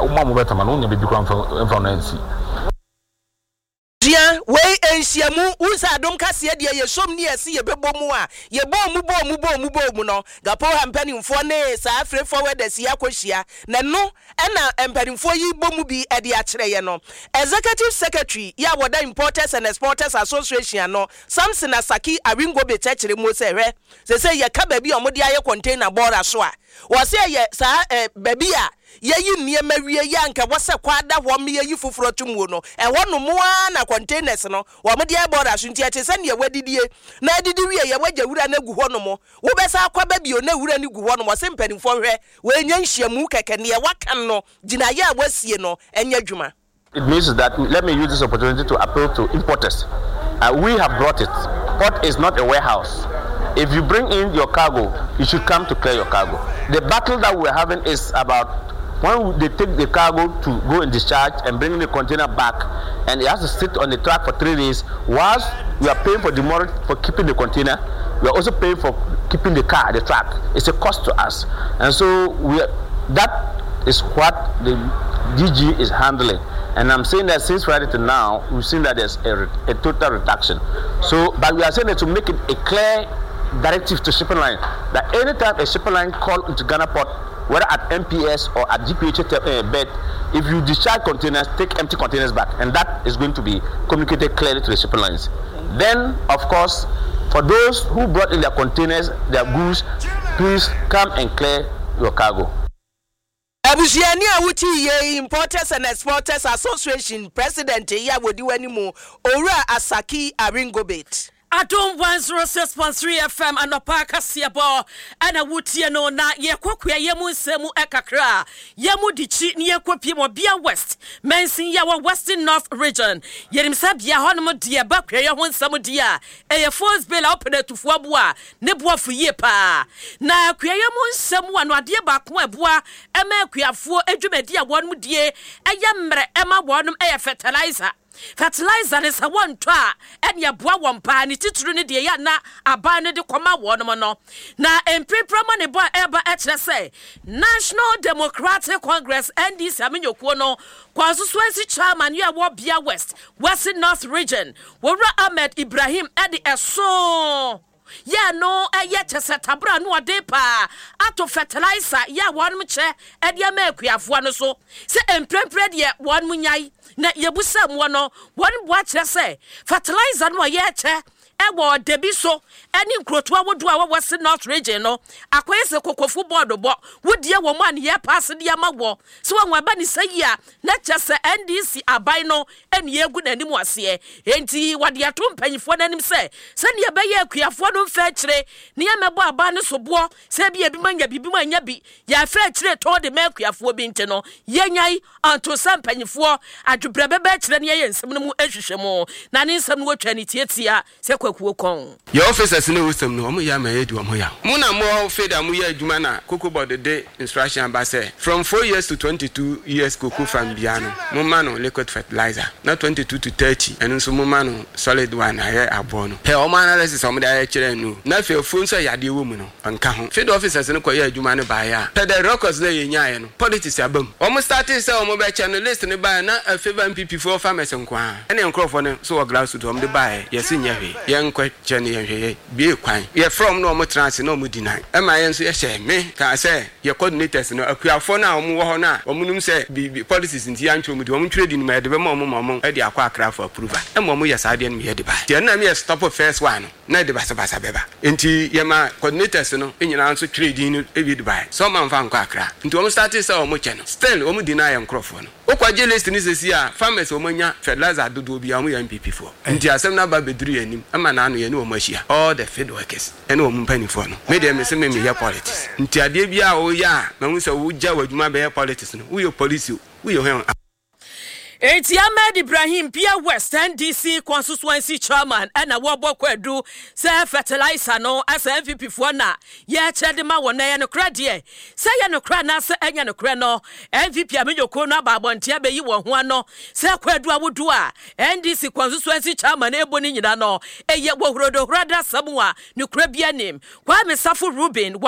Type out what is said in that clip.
mo betama no nya bibi kwa mfa na nsi dia we ensiamu unsa dom kase de ye som ne ese ye bebo mu a ye bo mu no gapo hampanimfo ne sa afre forward ase akohia na no na empanimfo yi bo mu bi e de a kire ye no executive secretary ya woda importers and exporters association no Samson Asaki Awingo be chekire mu se hwe se ye ka ba bi o mo de aye container border so a wo se ye sa ba bi a yeyi niema wie ya nka wose kwada ho me yeyi foforo tumuo no ho no moa na containers no wo me dey border so nti ate se ne wadidie na adidi wie ye wagya wura na gu ho no mo wo besa akwaba bio na wura ni gu ho no mo se mpanimfo hwe we nya nhyiamu keke ne wakan no gina ya wasie no enya dwuma. It means that let me use this opportunity to appeal to importers. We have brought it. Port is not a warehouse. If you bring in your cargo, you should come to clear your cargo. The battle that we're having is about when they take the cargo to go and discharge and bring the container back, and it has to sit on the track for 3 days, whilst we are paying for demurrage for keeping the container, we are also paying for keeping the car, the track. It's a cost to us. And so that is what the DG is handling. And I'm saying that since Friday to now, we've seen that there's a total reduction. So, but we are saying that to make it a clear directive to shipping line, that anytime a shipping line call into Ghana Port, whether at MPS or at GPH bed, if you discharge containers, take empty containers back, and that is going to be communicated clearly to the shipping lines. Then, of course, for those who brought in their containers, their goods, please come and clear your cargo. Abusiani awuti ye Importers and Exporters Association President ya wodi wanimu Owura Asaki Awingo bet. Adom 106.3 FM anopa kasiabo ana wutie no na ye kwakua ye mu nsemu ekakra ye mu dichi ne ye kwapie mo bia west mensin ya western north region yerim sabia honom de bakwa ye ho nsemu dia eye force bill open atufo aboa ne boafo ye pa na akwa ye mu nsemu ano ade ba ko aboa ema akuafo adwumadi a wonum die eye mre ema wonum eye fertilizer is a one twa and ya boa wampa ni titru ni de ya na aba ne de koma wonom no na empepra ma ne bo eba etre say National Democratic Congress NDC amenyokuo no kwasuswensi chairman ya wo bia western north region Wora Ahmed Ibrahim edi eso ya no eye chese tabra no ade pa ato fertilizer ya wonum che ede amakuafo no so se empepra de wonum nyai na yebusa mo no won boa kire say fertilizer no ye che ewo debi so eni nkroto awodo a wose north region no akwese kokofu board bo wodie wo man ye pass de amawo so won ba ni sayia na chese NDC abai no eni egu nanim ase enti wade ato mpanyifo nanim say se ne be ye akuafo no mfa kire ne ye mebo aba ne so bo se bi manya bibi manya bi ya fa kire to de makuafo bi nte no ye nyai anto sampanyifo adwubre bebe kire ne ye nsem no mu ehwehwemo na ne nsem no wotwa ni tietia se your officers no wisdom no omo ya ma ye di omo ya mo na mo feda mo ya adwuma na Cocoa Board de instruction ba say from 4 years to 22 years cocoa from biano mo ma no liquid fertilizer na 22 to 30 and so mo ma no solid one aye abo no he o ma analysis omo da ya kire no na fe fun so ya de wo mu no anka ho field officers no ko ya adwuma no ba ya pe the records na ye nya no politics abam omo started say omo be channel list ne ba na favor MPP for farmers nkwa ene nkrofo no so grassroots omo de ba yes nya hwe nkwa chene ye bie kwan ye from no mo trans no mo deny e ma ye nso ye hye me ka say ye coordinators no akuafo na omo wo ho na omo num say bi policies nti antwo mo di omo twere di no ma de be ma omo e de akwa akra for approval e mo ye sa de no ye de ba tie na me ye stop first one na de basa beba nti ye ma coordinators no enyina nso twere di no e bi de ba so ma mfa nkwa akra nti omo start say omo che no still omo deny nkrofo no okwaje list ni sesi a farmers omo nya fertilizer dodo bi omo ya MPP for nti asem na ba beduru yanim ama na anu ye no omo hia all the field workers ene omo mpanifo no me de me se me ya politics nti ade bia o ya na hu se wo ja wadwuma be politics no wo yo police wo yo hen Eti Ahmed Ibrahim Pia West NDC constituency chairman and a wabokwedu say fertilizer no as MVP for na ye chedema wona ye no kradie say ye no kra na say enya no kra no MVP amejoko no babontia be yi wo ho ano say kwadu awodu a NDC constituency chairman ebo ni nyina no eye wohrodo hrada samwa no kra bia nim Kwame Safo Ruben